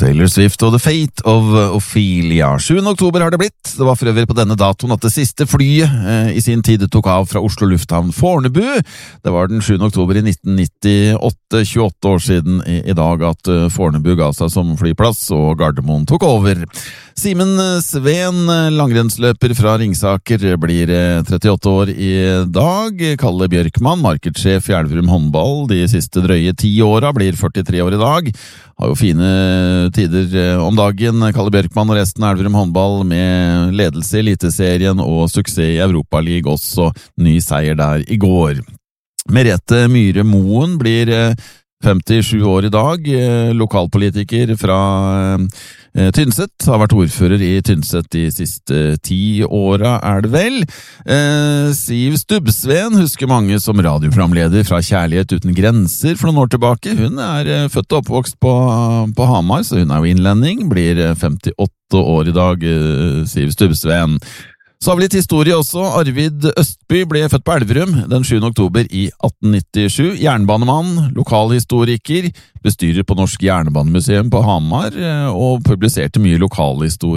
Taylor Swift og The Fate of Ophelia. 7. oktober har det blitt. Det var for øvrig på denne datoen at det siste flyet i sin tid tok av fra Oslo lufthavn Fornebu. Det var den 7. oktober i 1998, 28 år siden i dag, at Fornebu ga seg som flyplass og Gardermoen tok over. Simen Sveen, langrennsløper fra Ringsaker, blir 38 år i dag. Kalle Bjørkman, markedssjef i Elverum håndball de siste drøye 10 åra, blir 43 år i dag. Har jo fine tider om dagen, Kalle Bjørkman og resten av Elverum håndball, med ledelse i Eliteserien og suksess i Europaliga, også ny seier der i går. Merete Myhre Moen blir 57 år i dag, lokalpolitiker fra Tynset, har vært ordfører i Tynset de siste 10 åra, er det vel. Siv Stubbsveen husker mange som radioprogramleder fra Kjærlighet uten grenser for noen år tilbake. Hun er født og oppvokst på Hamar, så hun er jo innlending, blir 58 år i dag, Siv Stubbsveen. Så har vi litt historie også. Arvid Østby ble født på Elverum den 7. oktober i 1897. Jernbanemann, lokalhistoriker, bestyrer på Norsk Jernbanemuseum på Hamar og publiserte mye lokalhistorie